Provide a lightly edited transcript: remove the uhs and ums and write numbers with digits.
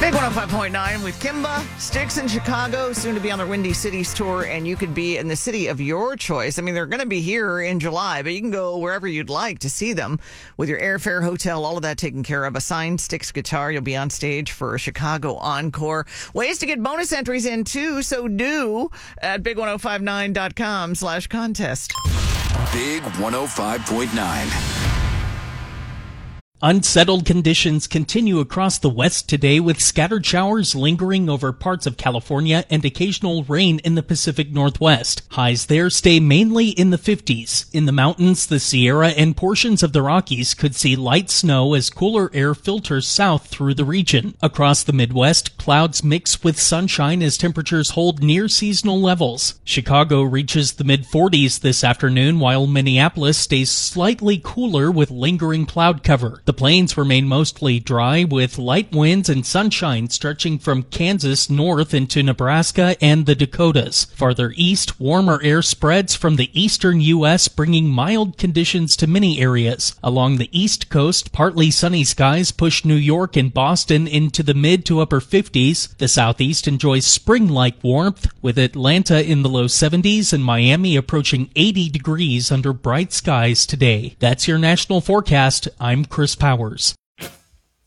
Big 105.9 with Kimba, Styx in Chicago, soon to be on their Windy Cities tour, and you could be in the city of your choice. I mean, they're going to be here in July, but you can go wherever you'd like to see them with your airfare, hotel, all of that taken care of. A signed Styx guitar. You'll be on stage for a Chicago encore. Ways to get bonus entries in, too, so do at big1059.com/contest. Big 105.9. Unsettled conditions continue across the West today, with scattered showers lingering over parts of California and occasional rain in the Pacific Northwest. Highs there stay mainly in the 50s. In the mountains, the Sierra, and portions of the Rockies could see light snow as cooler air filters south through the region. Across the Midwest, clouds mix with sunshine as temperatures hold near seasonal levels. Chicago reaches the mid-40s this afternoon, while Minneapolis stays slightly cooler with lingering cloud cover. The plains remain mostly dry, with light winds and sunshine stretching from Kansas north into Nebraska and the Dakotas. Farther east, warmer air spreads from the eastern U.S., bringing mild conditions to many areas. Along the east coast, partly sunny skies push New York and Boston into the mid to upper 50s. The southeast enjoys spring-like warmth, with Atlanta in the low 70s and Miami approaching 80 degrees under bright skies today. That's your national forecast. I'm Chris Powers.